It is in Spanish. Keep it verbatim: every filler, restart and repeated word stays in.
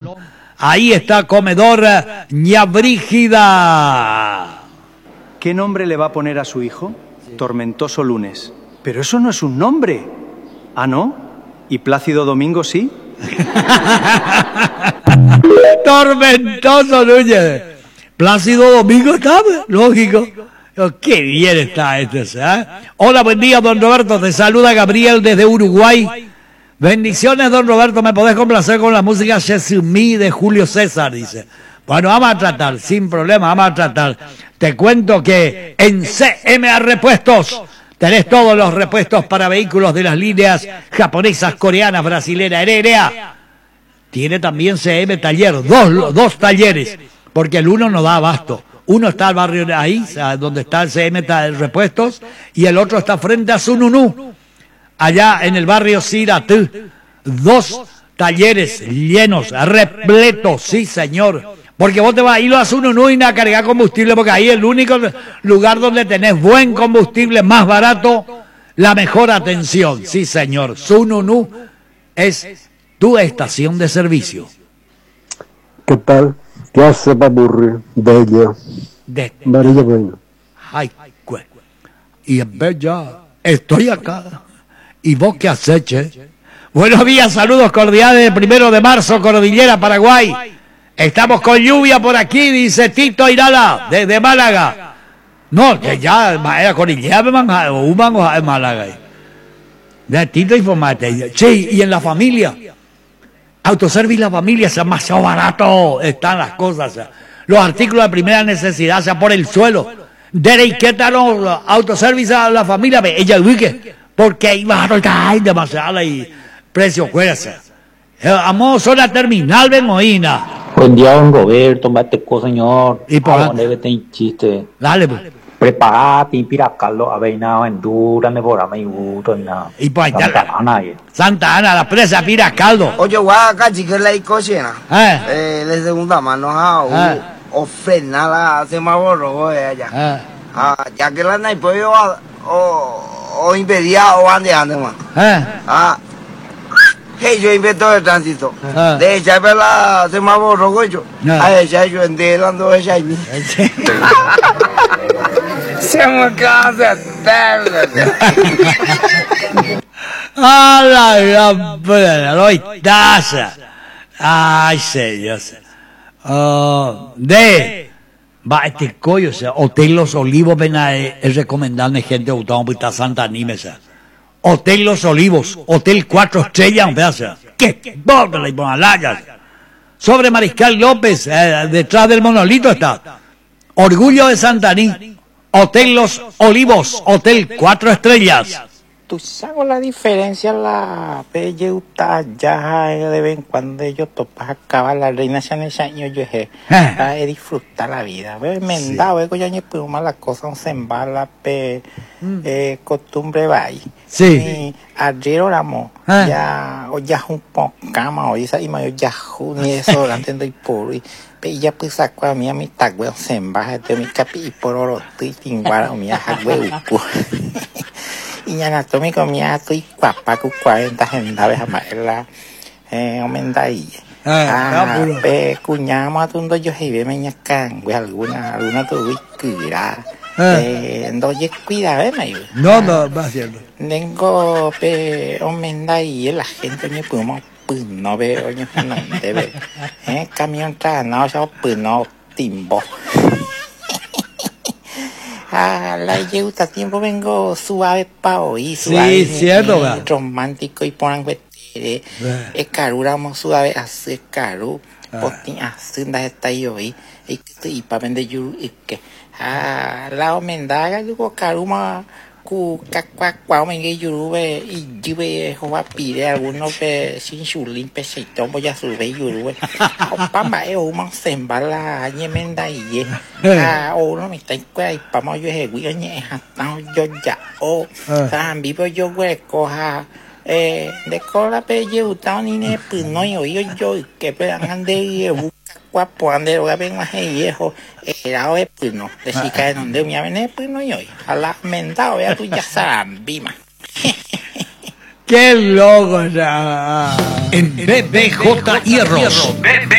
Ahí está Comedor Ñabrígida. ¿Qué nombre le va a poner a su hijo? Tormentoso Lunes. Pero eso no es un nombre. ¿Ah, no? ¿Y Plácido Domingo sí? Tormentoso Núñez. Plácido Domingo está, lógico. Qué bien está este, ¿eh? Hola, buen día, don Roberto. Te saluda Gabriel desde Uruguay. Bendiciones, don Roberto. ¿Me podés complacer con la música Jesús Me de Julio César? Dice. Bueno, vamos a tratar, sin problema, vamos a tratar. Te cuento que en C M A Repuestos tenés todos los repuestos para vehículos de las líneas japonesas, coreanas, brasileras, aérea. Tiene también C M Taller, dos, dos talleres, porque el uno no da abasto. Uno está al barrio de ahí, donde está el C M Repuestos, y el otro está frente a Sununú, allá en el barrio Siratú. Dos talleres llenos, repletos, sí señor. Porque vos te vas a ir a Sununú y a cargar combustible, porque ahí es el único lugar donde tenés buen combustible, más barato, la mejor atención. Sí señor, Sununú es tu estación de servicio. ¿Qué tal? ¿Qué hace Papurri? Bella. De María Bueno. Ay, güey. Y en Bella, estoy acá. ¿Y vos qué haces, che? Buenos días, saludos cordiales de primero de marzo, Cordillera, Paraguay. Estamos con lluvia por aquí, dice Tito Irala, desde Málaga. No, que ya era Cordillera, un mango de Málaga. De Tito Informate. Che, y en la familia. Autoservice La Familia, sea demasiado barato están las cosas. O sea, los artículos de primera necesidad, o sea, por el suelo. Derey, ¿qué tal los Autoservice a La Familia? Ella ubique, porque iba a rotar demasiado y precio fuerza. Vamos a la terminal, Bemoína. Buen día, don Roberto, Mateco, señor. ¿Y por dónde vete un chiste? Dale, pues. Preparate, inspira Carlos, a ver, nada, en dura, me borra, me gusta, nada. Y pues, Santa Ana, eh. Santa Ana, la presa, mira, caldo. Oye, guaca, chica, la cocina. Eh. Eh, de segunda mano, ah, ofrenda la semáforo de allá. Eh. Ah, ya que la no hay pollo, o, o impedía, o ande, ande, más. Eh. Ah. Hey, yo inventor de tránsito. Ah. De echar la semáforo rojo, yo. Ah. A echar yo en delando ella y se me casa tarde. ¡A la gran puta! ¡Lo taza! ¡Ay, señor! Uh, de... Va, este coño, o sea, Hotel Los Olivos, ven a es recomendable gente gustado para Santa Anime, o sea. Hotel Los Olivos, Hotel Cuatro Estrellas, o sea. ¡Qué borda la Himalaya! Sobre Mariscal López, eh, detrás del monolito está. Orgullo de Santaní. Hotel Los Olivos, Hotel Cuatro Estrellas. Tú sabes la diferencia, la belleza ya de vez en cuando yo topas acabar la reina ya en ese año yo he eh. disfrutar la vida. Ve mendado, ve coño ni pues las cosas se embala pe eh, costumbre va ahí. Sí. Ayer oramos eh. ya o ya un poco cama hoy esa y mayo ya ni eso antes de por y ya pues sacó a mí a mi tagüe se embala de mi capi por oro y tinguara mi ajagüe y anatómico mía estoy guapa con cuarenta gendaves jamás la eh omenda ahí ah pe cuñamos a tundo yo he meña can güey alguna alguna tu cuida eh no ye cuida ve me no no va haciendo tengo pe omenda ahí la gente me podemos pues no veo yo no debe eh camión tra no yo pues no timbo. Ah, la gusta tiempo vengo suave pa' hoy, suave. Sí, cierto, eh, romántico y ponen cuestiones. Es caro, ramo suave, hace caro. Potín, hace da está yo hoy. Y pa' vender yo, y que. Ah, la omendaga, digo, caro, ma. Ku, kakwa, kwa, mengue, yurube, y yube, joa, pide, algunos, pe, sin chulín, pe, seitón, voy a subir, yurube. Opa, ma, eh, uma, sembala, ñemenda, y, ah, o, no, me está en cuera, y pa, ma, yo, eh, güey, ñe, no, yo, ya, o, tan, vivo, yo, güey, coja, eh, de cola, pe, yo, tan, ni, ne, pues, no, yo, yo, yo, que, pe, ande, y, guapo, ande, lo que venga, eh, viejo, era, eh, pues, no, de chica, de donde, me avene, pues, no, yo, a la mendado, vea, tú, ya sabes, bima. ¡Qué loco! Ya. En B B J Hierros.